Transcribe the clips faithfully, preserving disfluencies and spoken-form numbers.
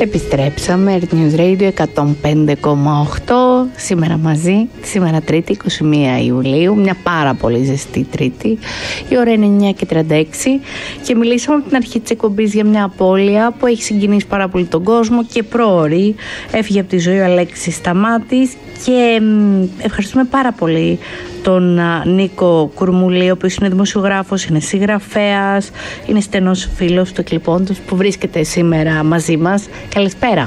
Επιστρέψαμε, Earth News Radio εκατόν πέντε κόμμα οκτώ, σήμερα μαζί, σήμερα Τρίτη είκοσι μία Ιουλίου, μια πάρα πολύ ζεστή Τρίτη. Η ώρα είναι εννιά και τριάντα έξι και μιλήσαμε από την αρχή της εκπομπής για μια απώλεια που έχει συγκινήσει πάρα πολύ τον κόσμο και προωρί. Έφυγε από τη ζωή ο Αλέξης Σταμάτης και ευχαριστούμε πάρα πολύ τον Νίκο Κουρμουλή, ο οποίος είναι δημοσιογράφος, είναι συγγραφέας, είναι στενός φίλος του Εκλειπώντος που βρίσκεται σήμερα μαζί μας. Καλησπέρα.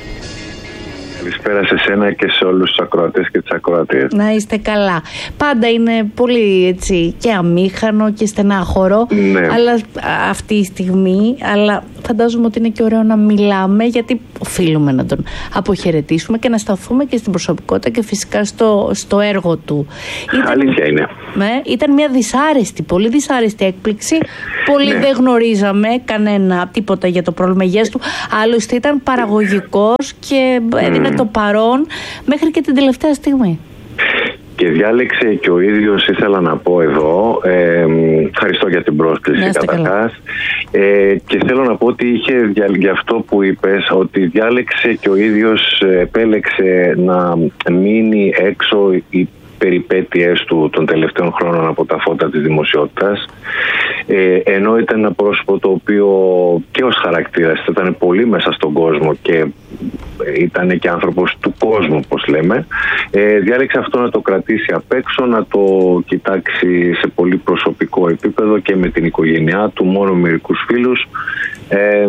Καλησπέρα σε σένα και σε όλους τους ακροατές και τις ακροατές. Να είστε καλά. Πάντα είναι πολύ έτσι και αμήχανο και στενάχωρο, ναι. Αλλά αυτή η στιγμή, αλλά φαντάζομαι ότι είναι και ωραίο να μιλάμε, γιατί οφείλουμε να τον αποχαιρετήσουμε και να σταθούμε και στην προσωπικότητα και φυσικά στο, στο έργο του. Ήταν, αλήθεια είναι. Ναι, ήταν μια δυσάρεστη, πολύ δυσάρεστη έκπληξη. Πολλοί ναι. δεν γνωρίζαμε κανένα τίποτα για το πρόβλημα υγείας του. Άλλωστε ήταν παραγωγικός και έδινε mm. το παρόν μέχρι και την τελευταία στιγμή. Και διάλεξε και ο ίδιος, ήθελα να πω εδώ, ε, ευχαριστώ για την πρόσκληση καταρχάς, ε, και θέλω να πω ότι είχε για αυτό που είπες, ότι διάλεξε και ο ίδιος, επέλεξε να μείνει έξω οι περιπέτειες του των τελευταίων χρόνων από τα φώτα της δημοσιότητας, ε, ενώ ήταν ένα πρόσωπο το οποίο και ως χαρακτήρας ήταν πολύ μέσα στον κόσμο και ήταν και άνθρωπος του κόσμου, όπως λέμε, ε, διάλεξε αυτό να το κρατήσει απ' έξω, να το κοιτάξει σε πολύ προσωπικό επίπεδο και με την οικογένειά του, μόνο μερικούς φίλους, ε,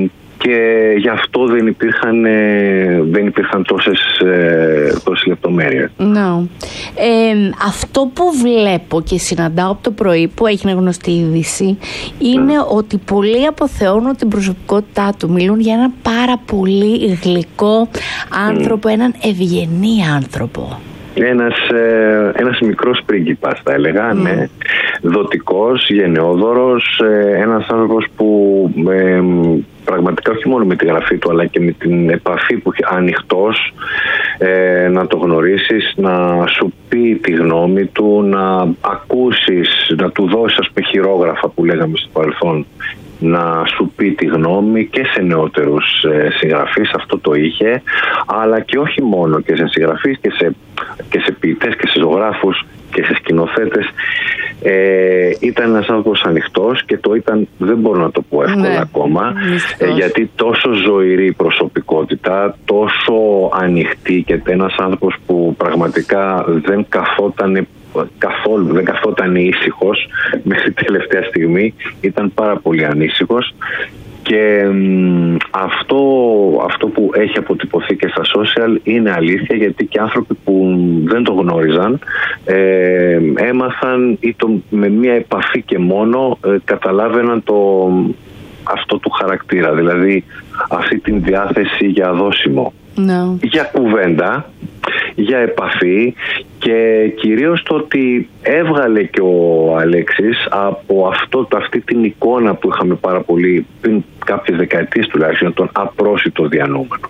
και γι' αυτό δεν υπήρχαν, δεν υπήρχαν τόσες, τόσες λεπτομέρειες. No. Ε, αυτό που βλέπω και συναντάω από το πρωί που έγινε γνωστή είδηση είναι mm. ότι πολλοί αποθεώνουν την προσωπικότητά του. Μιλούν για έναν πάρα πολύ γλυκό άνθρωπο, mm. έναν ευγενή άνθρωπο. Ένας, ε, ένας μικρός πρίγκιπας θα έλεγα, mm. ναι. Δοτικός, γενναιόδωρος, ε, ένας άνθρωπος που ε, πραγματικά όχι μόνο με τη γραφή του αλλά και με την επαφή που έχει, ανοιχτός, ε, να το γνωρίσεις, να σου πει τη γνώμη του, να ακούσεις, να του δώσεις, ας πούμε, χειρόγραφα που λέγαμε στο παρελθόν, να σου πει τη γνώμη και σε νεότερους ε, συγγραφείς, αυτό το είχε, αλλά και όχι μόνο, και σε συγγραφείς και σε, και σε ποιητές και σε ζωγράφους και σε σκηνοθέτες. Ε, ήταν ένας άνθρωπος ανοιχτός και το ήταν, δεν μπορώ να το πω εύκολα, ναι, ακόμα, ε, γιατί τόσο ζωηρή προσωπικότητα, τόσο ανοιχτή και ένας άνθρωπος που πραγματικά δεν καθόταν καθόλου, δεν καθόταν ήσυχος μέχρι την τελευταία στιγμή, ήταν πάρα πολύ ανήσυχος. Και μ, αυτό, αυτό που έχει αποτυπωθεί και στα social είναι αλήθεια, γιατί και άνθρωποι που δεν το γνώριζαν ε, έμαθαν ή το, με μία επαφή και μόνο ε, καταλάβαιναν το, αυτό του χαρακτήρα, δηλαδή αυτή την διάθεση για δώσιμο, no. για κουβέντα, για επαφή, και κυρίως το ότι έβγαλε και ο Αλέξης από αυτό, αυτή την εικόνα που είχαμε πάρα πολύ πριν κάποιες δεκαετίες τουλάχιστον, τον απρόσιτο διανόμενο.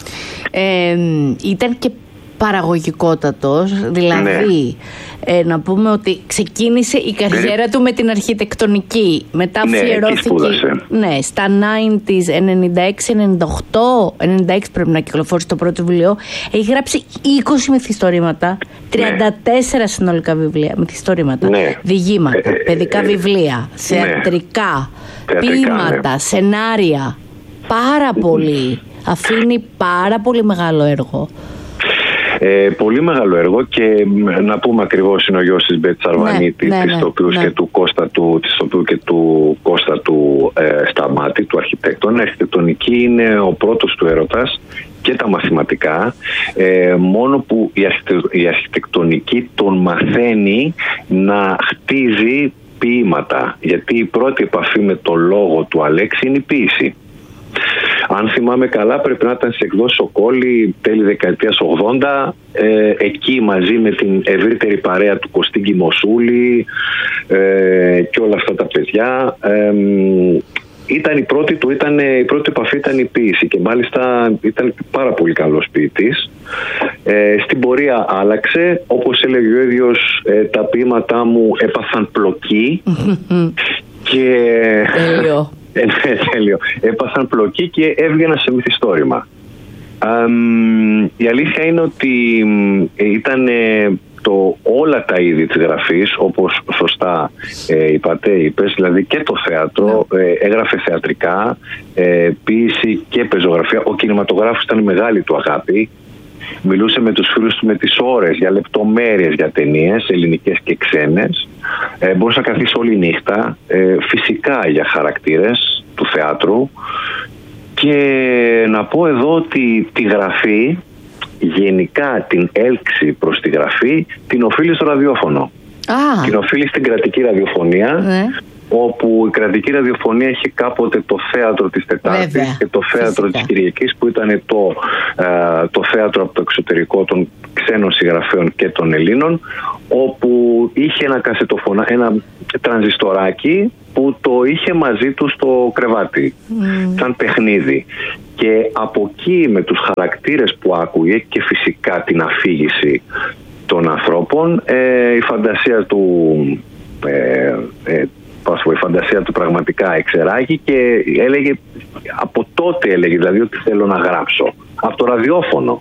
Ε, ήταν και παραγωγικότατος, δηλαδή ναι. ε, να πούμε ότι ξεκίνησε η καριέρα ναι. του με την αρχιτεκτονική, μετά αφιερώθηκε ναι, ναι, στα ενενήντα, ενενήντα έξι, ενενήντα οκτώ, ενενήντα έξι πρέπει να κυκλοφόρησε το πρώτο βιβλίο. Έχει γράψει είκοσι μυθιστορήματα, τριάντα τέσσερα ναι. συνολικά βιβλία, μυθιστορήματα, ναι. διηγήματα, ε, παιδικά ε, βιβλία, θεατρικά, ναι. ποίηματα, ναι. σενάρια, πάρα πολύ, αφήνει πάρα πολύ μεγάλο έργο. Ε, πολύ μεγάλο έργο, και να πούμε ακριβώς είναι ο γιος της Μπέτης Αρβανίτη, ναι, της ηθοποιού ναι, ναι. και του Κώστα του, της ηθοποιού και του Κώστα του ε, Σταμάτη, του αρχιτέκτονα. Η αρχιτεκτονική είναι ο πρώτος του έρωτας και τα μαθηματικά, ε, μόνο που η, αρχιτεκ, η αρχιτεκτονική τον μαθαίνει να χτίζει ποίηματα, γιατί η πρώτη επαφή με το λόγο του Αλέξη είναι η ποίηση. Αν θυμάμαι καλά, πρέπει να ήταν σε εκδόσεις ο Κόλλη τέλη δεκαετίας ογδόντα, ε, εκεί μαζί με την ευρύτερη παρέα του Κωστή Μοσούλη ε, και όλα αυτά τα παιδιά. Ε, ήταν η πρώτη του, ήταν, η πρώτη επαφή ήταν η ποίηση, και μάλιστα ήταν πάρα πολύ καλός ποιητής. Ε, στην πορεία άλλαξε, όπως έλεγε ο ίδιος, ε, τα ποίηματά μου έπαθαν πλοκή και... Ε, ναι, τέλειο. Έπαθαν πλοκή και έβγαινα σε μυθιστόρημα. Ε, η αλήθεια είναι ότι ήταν το, όλα τα είδη της γραφής, όπως σωστά ε, είπατε, είπες, δηλαδή και το θέατρο, ε, έγραφε θεατρικά, ε, ποίηση και πεζογραφία. Ο κινηματογράφος ήταν μεγάλη του αγάπη. Μιλούσε με τους φίλους του με τις ώρες για λεπτομέρειες για ταινίες, ελληνικές και ξένες. Ε, μπορούσε να καθίσει όλη νύχτα, ε, φυσικά για χαρακτήρες του θεάτρου. Και να πω εδώ ότι τη γραφή, γενικά την έλξη προς τη γραφή, την οφείλει στο ραδιόφωνο. Ah. Την οφείλει στην κρατική ραδιοφωνία, ναι. Όπου η κρατική ραδιοφωνία έχει κάποτε το θέατρο της Τετάρτης. Βέβαια. Και το θέατρο Φυσικά. της Κυριακής, που ήταν το, ε, το θέατρο από το εξωτερικό των ξένων συγγραφέων και των Ελλήνων, όπου είχε ένα κασετοφωνά, ένα τρανζιστοράκι που το είχε μαζί του στο κρεβάτι, mm. σαν παιχνίδι. Και από εκεί, με τους χαρακτήρες που άκουγε και φυσικά την αφήγηση των ανθρώπων, ε, η φαντασία του ε, ε, η φαντασία του πραγματικά εξεράγει και έλεγε, από τότε έλεγε δηλαδή ότι θέλω να γράψω από το ραδιόφωνο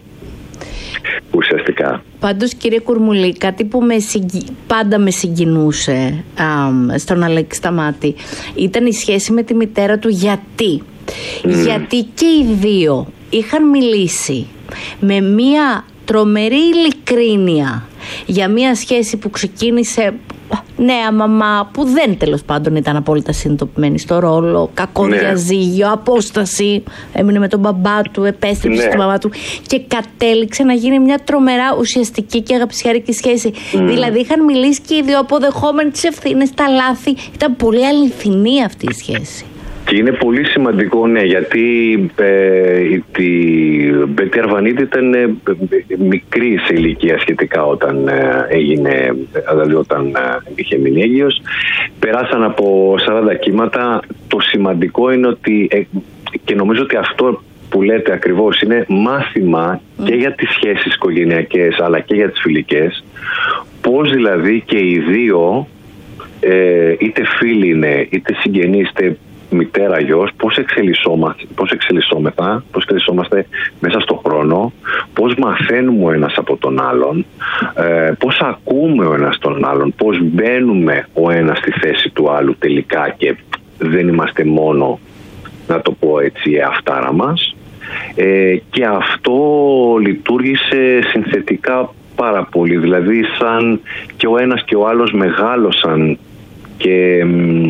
ουσιαστικά. Πάντως, κύριε Κουρμουλή, κάτι που με συγκι... πάντα με συγκινούσε α, στον Αλέξη Σταμάτη ήταν η σχέση με τη μητέρα του. Γιατί mm. γιατί και οι δύο είχαν μιλήσει με μία τρομερή ειλικρίνεια για μία σχέση που ξεκίνησε νέα μαμά, που δεν τέλος πάντων ήταν απόλυτα συνειδητοποιημένη στο ρόλο, κακό ναι. διαζύγιο, απόσταση, έμεινε με τον μπαμπά του, επέστρεψε ναι. στη μαμά του και κατέληξε να γίνει μια τρομερά ουσιαστική και αγαπησιάρικη σχέση. Mm. Δηλαδή είχαν μιλήσει και οι δύο αποδεχόμενοι τις ευθύνες, τα λάθη. Ήταν πολύ αληθινή αυτή η σχέση. Και είναι πολύ σημαντικό, ναι, γιατί ε, η Μπέτη Αρβανίτη ήταν ε, μικρή σε ηλικία σχετικά όταν ε, έγινε, δηλαδή όταν ε, είχε μείνει έγκυος. Περάσαν από σαράντα κύματα. Το σημαντικό είναι ότι, ε, και νομίζω ότι αυτό που λέτε ακριβώς είναι μάθημα mm. και για τις σχέσεις οικογενειακές αλλά και για τις φιλικές, πώς δηλαδή και οι δύο, ε, είτε φίλοι είναι, είτε συγγενείς, είτε μητέρα, γιος, πώς εξελισσόμαστε, πώς εξελισσόμεθα, πώς εξελισσόμαστε μέσα στον χρόνο, πώς μαθαίνουμε ο ένας από τον άλλον, ε, πώς ακούμε ο ένας τον άλλον, πώς μπαίνουμε ο ένας στη θέση του άλλου τελικά και δεν είμαστε μόνο, να το πω έτσι, αυτάρα μας. Ε, και αυτό λειτουργήσε συνθετικά πάρα πολύ, δηλαδή σαν και ο ένας και ο άλλος μεγάλωσαν και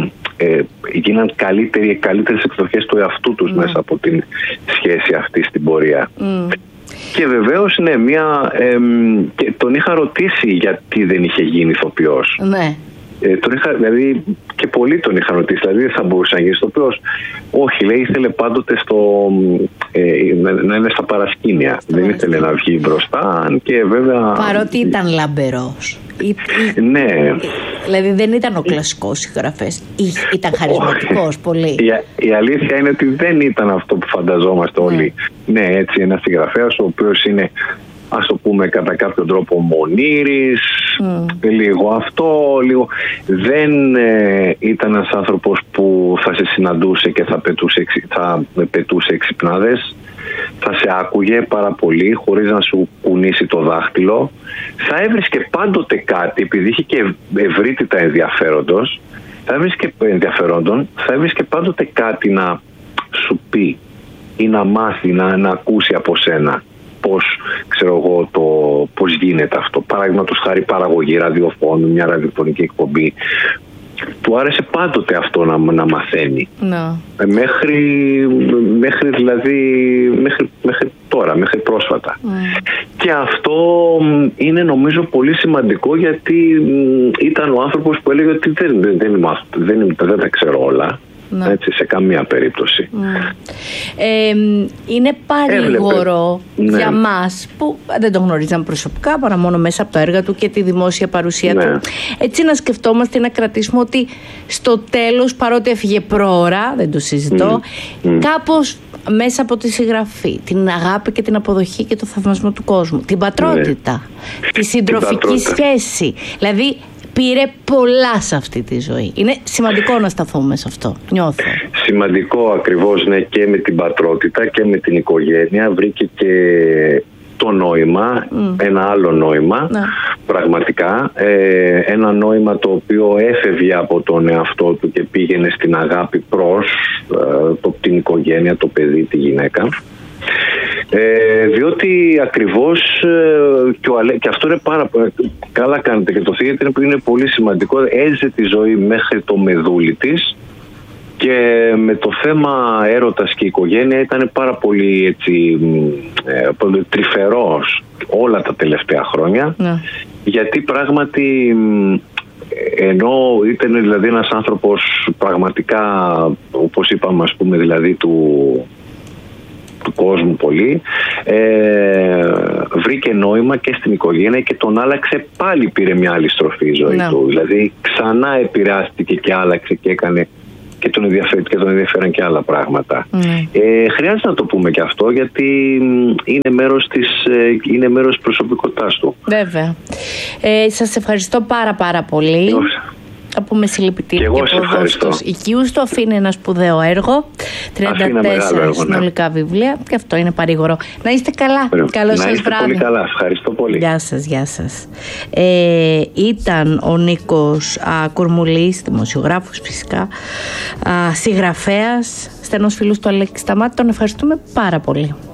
Ε, γίναν καλύτεροι, καλύτερες εκδοχές του εαυτού τους mm. μέσα από την σχέση αυτή στην πορεία. Mm. Και βεβαίως ναι, μια, ε, και τον είχα ρωτήσει γιατί δεν είχε γίνει ηθοποιός. Ναι. Ε, τον είχα, δηλαδή, και πολλοί τον είχαν ρωτήσει, δηλαδή δεν θα μπορούσε να γίνει ηθοποιός. Όχι, λέει, ήθελε πάντοτε στο, ε, να είναι στα παρασκήνια. Στο δεν ήθελε να βγει μπροστά, αν και βέβαια... Παρότι ήταν λαμπερός. Ναι. Δηλαδή δεν ήταν ο κλασικός συγγραφέας. Ήταν χαρισματικός πολύ. Η, η αλήθεια είναι ότι δεν ήταν αυτό που φανταζόμαστε ναι. όλοι. Ναι, έτσι, ένας συγγραφέας ο οποίος είναι, ας το πούμε κατά κάποιο τρόπο, μονήρης, mm. λίγο αυτό, λίγο... Δεν ε, ήταν ένας άνθρωπος που θα σε συναντούσε και θα πετούσε, θα πετούσε εξυπνάδες. Θα σε άκουγε πάρα πολύ χωρίς να σου κουνήσει το δάχτυλο. Θα έβρισκε πάντοτε κάτι, επειδή είχε και ευρύτητα ενδιαφέροντος, θα έβρισκε ενδιαφέροντον, θα έβρισκε πάντοτε κάτι να σου πει ή να μάθει, να, να ακούσει από σένα πώς, ξέρω εγώ, το, πώς γίνεται αυτό. Παραδείγματος χάρη παραγωγή ραδιοφώνου, μια ραδιοφωνική εκπομπή. Του άρεσε πάντοτε αυτό να, να μαθαίνει. No. Μέχρι, μέχρι δηλαδή μέχρι, μέχρι τώρα, μέχρι πρόσφατα. Mm. Και αυτό είναι νομίζω πολύ σημαντικό, γιατί ήταν ο άνθρωπος που έλεγε ότι δεν, δεν, δεν, δεν, δεν τα ξέρω όλα. Ναι. Έτσι, σε καμία περίπτωση. Mm. Ε, είναι παρήγορο ναι. για μας που δεν τον γνωρίζαμε προσωπικά παρά μόνο μέσα από τα έργα του και τη δημόσια παρουσία ναι. του, έτσι να σκεφτόμαστε, να κρατήσουμε ότι στο τέλος, παρότι έφυγε πρόωρα, δεν το συζητώ, mm. Mm. κάπως μέσα από τη συγγραφή, την αγάπη και την αποδοχή και το θαυμασμό του κόσμου, την πατρότητα, ναι. τη συντροφική σχέση, δηλαδή πήρε πολλά σε αυτή τη ζωή. Είναι σημαντικό να σταθούμε σε αυτό, νιώθω. σημαντικό ακριβώς, ναι, και με την πατρότητα και με την οικογένεια. Βρήκε και το νόημα, mm. ένα άλλο νόημα, ναι. πραγματικά. Ε, ένα νόημα το οποίο έφευγε από τον εαυτό του και πήγαινε στην αγάπη προς ε, το, την οικογένεια, το παιδί, τη γυναίκα. Ε, διότι ακριβώς ε, και, ο Αλέ, και αυτό είναι πάρα πολύ καλά κάνετε και το θίγετε, είναι πολύ σημαντικό. Έζησε τη ζωή μέχρι το μεδούλι της και με το θέμα έρωτας και οικογένεια ήταν πάρα πολύ έτσι, ε, τρυφερός όλα τα τελευταία χρόνια, ναι. γιατί πράγματι ενώ ήταν δηλαδή ένας άνθρωπος πραγματικά, όπως είπαμε, ας πούμε, δηλαδή του του κόσμου πολύ, ε, βρήκε νόημα και στην οικογένεια και τον άλλαξε, πάλι πήρε μια άλλη στροφή η ζωή no. του. Δηλαδή ξανά επηρεάστηκε και άλλαξε και έκανε και τον ενδιαφέρον και τον ενδιαφέρον και άλλα πράγματα. Mm. Ε, χρειάζεται να το πούμε και αυτό, γιατί είναι μέρος της, είναι μέρος της προσωπικότητάς του. Βέβαια. Ε, σας ευχαριστώ πάρα πάρα πολύ. Να πούμε συλληπιτήρια και από εδώ στους οικείους του. Αφήνει ένα σπουδαίο έργο, τριάντα τέσσερα συνολικά, ναι. βιβλία, και αυτό είναι παρήγορο. Να είστε καλά. Καλό σας βράδυ. Πολύ καλά. Ευχαριστώ πολύ. Γεια σας, γεια σας. Ε, ήταν ο Νίκος α, Κουρμουλής, δημοσιογράφος φυσικά, α, συγγραφέας, στενός φίλος του Αλέξη Σταμάτη. Τον ευχαριστούμε πάρα πολύ.